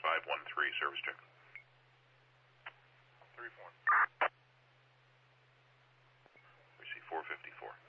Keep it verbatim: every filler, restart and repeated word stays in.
five one three, service check. three four. We see four fifty-four.